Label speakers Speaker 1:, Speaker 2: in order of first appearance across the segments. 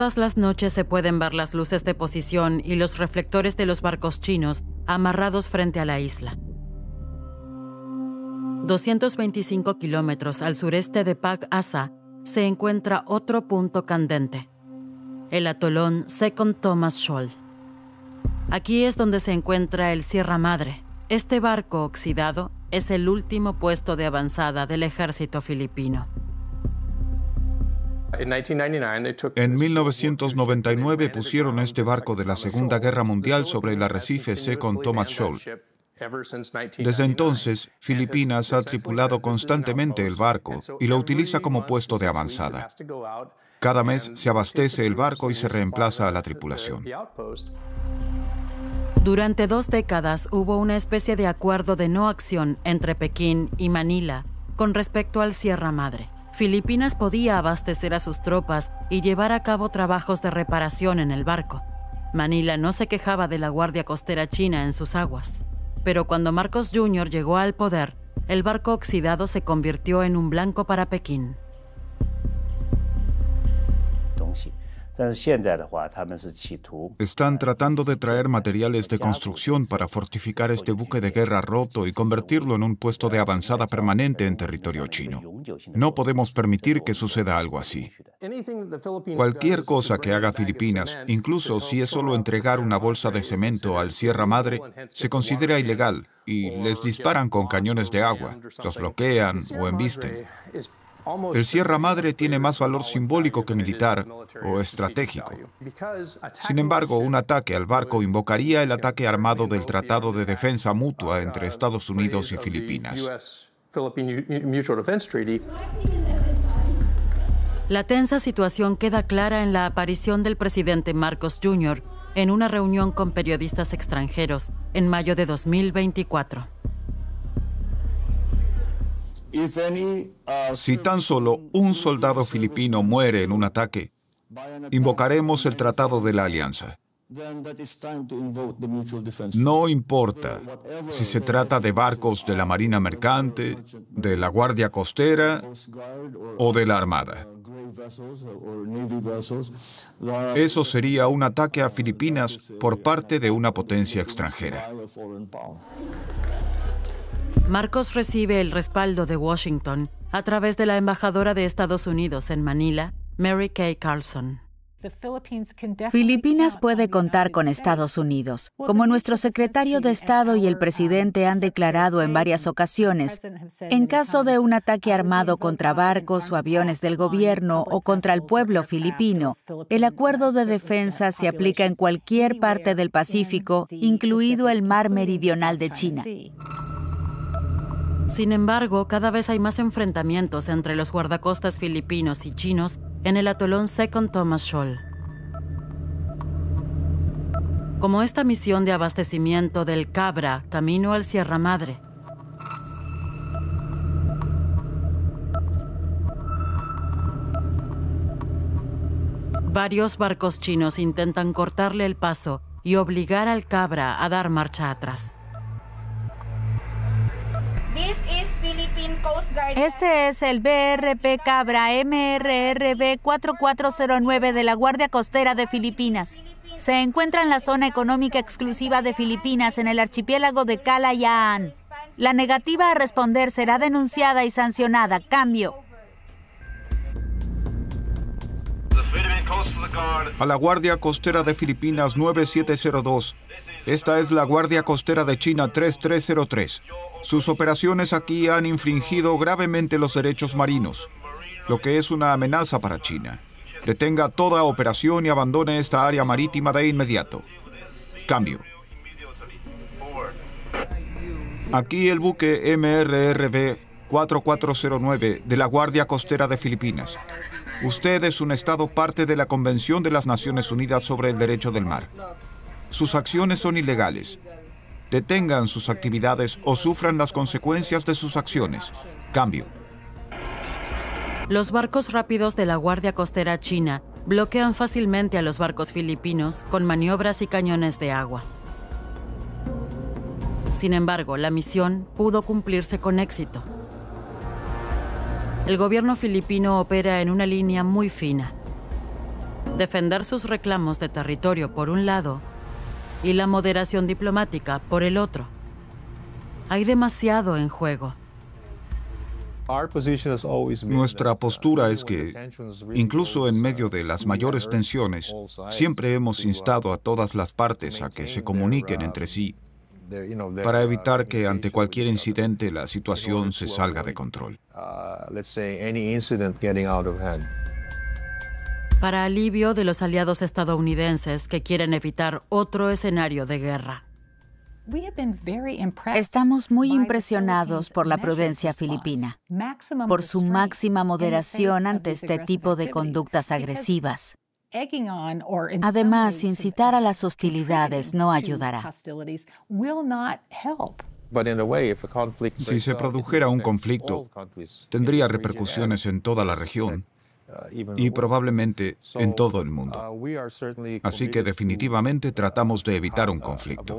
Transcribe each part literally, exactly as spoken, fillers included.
Speaker 1: Todas las noches se pueden ver las luces de posición y los reflectores de los barcos chinos amarrados frente a la isla. doscientos veinticinco kilómetros al sureste de Pak Asa se encuentra otro punto candente, el atolón Second Thomas Shoal. Aquí es donde se encuentra el Sierra Madre. Este barco oxidado es el último puesto de avanzada del ejército filipino.
Speaker 2: En mil novecientos noventa y nueve pusieron este barco de la Segunda Guerra Mundial sobre el arrecife Second Thomas Shoal. Desde entonces, Filipinas ha tripulado constantemente el barco y lo utiliza como puesto de avanzada. Cada mes se abastece el barco y se reemplaza a la tripulación.
Speaker 1: Durante dos décadas hubo una especie de acuerdo de no acción entre Pekín y Manila con respecto al Sierra Madre. Filipinas podía abastecer a sus tropas y llevar a cabo trabajos de reparación en el barco. Manila no se quejaba de la Guardia Costera china en sus aguas. Pero cuando Marcos junior llegó al poder, el barco oxidado se convirtió en un blanco para Pekín.
Speaker 2: Están tratando de traer materiales de construcción para fortificar este buque de guerra roto y convertirlo en un puesto de avanzada permanente en territorio chino. No podemos permitir que suceda algo así. Cualquier cosa que haga Filipinas, incluso si es solo entregar una bolsa de cemento al Sierra Madre, se considera ilegal y les disparan con cañones de agua, los bloquean o embisten. El Sierra Madre tiene más valor simbólico que militar o estratégico. Sin embargo, un ataque al barco invocaría el ataque armado del Tratado de Defensa Mutua entre Estados Unidos y Filipinas.
Speaker 1: La tensa situación queda clara en la aparición del presidente Marcos junior en una reunión con periodistas extranjeros en mayo de dos mil veinticuatro.
Speaker 2: Si tan solo un soldado filipino muere en un ataque, invocaremos el Tratado de la Alianza. No importa si se trata de barcos de la Marina Mercante, de la Guardia Costera o de la Armada. Eso sería un ataque a Filipinas por parte de una potencia extranjera.
Speaker 1: Marcos recibe el respaldo de Washington a través de la embajadora de Estados Unidos en Manila, Mary Kay Carlson.
Speaker 3: Filipinas puede contar con Estados Unidos. Como nuestro secretario de Estado y el presidente han declarado en varias ocasiones, en caso de un ataque armado contra barcos o aviones del gobierno o contra el pueblo filipino, el acuerdo de defensa se aplica en cualquier parte del Pacífico, incluido el mar meridional de China.
Speaker 1: Sin embargo, cada vez hay más enfrentamientos entre los guardacostas filipinos y chinos en el atolón Second Thomas Shoal. Como esta misión de abastecimiento del Cabra camino al Sierra Madre. Varios barcos chinos intentan cortarle el paso y obligar al Cabra a dar marcha atrás.
Speaker 3: Este es el B R P Cabra M R R B cuatro cuatro cero nueve de la Guardia Costera de Filipinas. Se encuentra en la zona económica exclusiva de Filipinas en el archipiélago de Kalayaan. La negativa a responder será denunciada y sancionada. Cambio.
Speaker 2: A la Guardia Costera de Filipinas nueve siete cero dos. Esta es la Guardia Costera de China tres tres cero tres. Sus operaciones aquí han infringido gravemente los derechos marinos, lo que es una amenaza para China. Detenga toda operación y abandone esta área marítima de inmediato. Cambio. Aquí el buque M R R B cuatro cuatro cero nueve de la Guardia Costera de Filipinas. Usted es un estado parte de la Convención de las Naciones Unidas sobre el Derecho del Mar. Sus acciones son ilegales. Detengan sus actividades o sufran las consecuencias de sus acciones. Cambio.
Speaker 1: Los barcos rápidos de la Guardia Costera china bloquean fácilmente a los barcos filipinos con maniobras y cañones de agua. Sin embargo, la misión pudo cumplirse con éxito. El gobierno filipino opera en una línea muy fina. defender sus reclamos de territorio por un lado y la moderación diplomática por el otro. Hay demasiado en juego.
Speaker 2: Nuestra postura es que, incluso en medio de las mayores tensiones, siempre hemos instado a todas las partes a que se comuniquen entre sí para evitar que ante cualquier incidente la situación se salga de control.
Speaker 1: Para alivio de los aliados estadounidenses que quieren evitar otro escenario de guerra.
Speaker 3: Estamos muy impresionados por la prudencia filipina, por su máxima moderación ante este tipo de conductas agresivas. Además, incitar a las hostilidades no ayudará.
Speaker 2: Si se produjera un conflicto, tendría repercusiones en toda la región y probablemente en todo el mundo. Así que definitivamente tratamos de evitar un conflicto.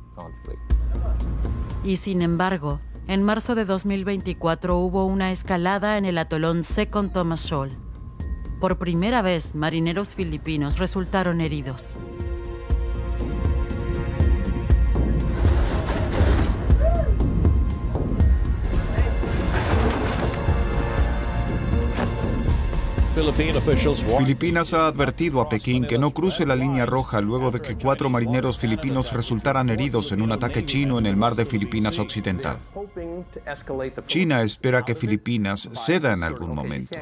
Speaker 1: Y sin embargo, en marzo de dos mil veinticuatro hubo una escalada en el atolón Second Thomas Shoal. Por primera vez, marineros filipinos resultaron heridos.
Speaker 2: Filipinas ha advertido a Pekín que no cruce la línea roja luego de que cuatro marineros filipinos resultaran heridos en un ataque chino en el mar de Filipinas Occidental. China espera que Filipinas ceda en algún momento.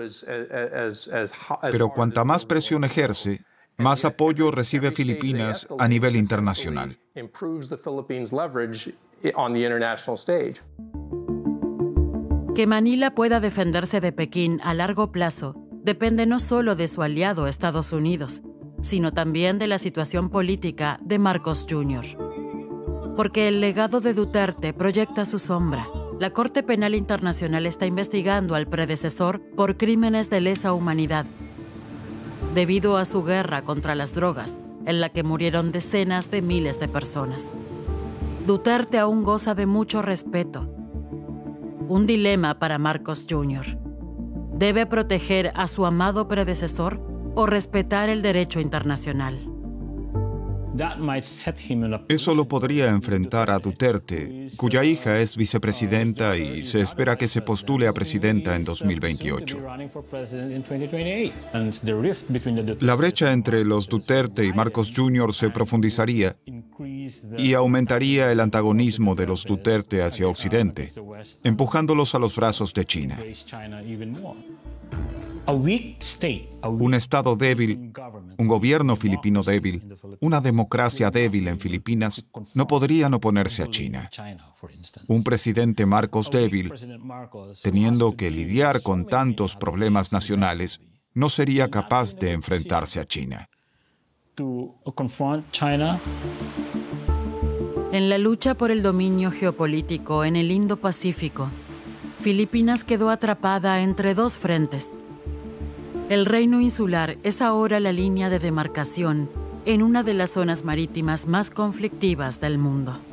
Speaker 2: Pero cuanta más presión ejerce, más apoyo recibe Filipinas a nivel internacional.
Speaker 1: Que Manila pueda defenderse de Pekín a largo plazo depende no solo de su aliado Estados Unidos, sino también de la situación política de Marcos junior Porque el legado de Duterte proyecta su sombra. La Corte Penal Internacional está investigando al predecesor por crímenes de lesa humanidad, debido a su guerra contra las drogas, en la que murieron decenas de miles de personas. Duterte aún goza de mucho respeto. Un dilema para Marcos junior ¿Debe proteger a su amado predecesor o respetar el derecho internacional?
Speaker 2: Eso lo podría enfrentar a Duterte, cuya hija es vicepresidenta y se espera que se postule a presidenta en dos mil veintiocho. La brecha entre los Duterte y Marcos junior se profundizaría y aumentaría el antagonismo de los Duterte hacia Occidente, empujándolos a los brazos de China. Un Estado débil, un gobierno filipino débil, una democracia débil en Filipinas no podrían oponerse a China. Un presidente Marcos débil, teniendo que lidiar con tantos problemas nacionales, no sería capaz de enfrentarse a China.
Speaker 1: En la lucha por el dominio geopolítico en el Indo-Pacífico, Filipinas quedó atrapada entre dos frentes. El reino insular es ahora la línea de demarcación en una de las zonas marítimas más conflictivas del mundo.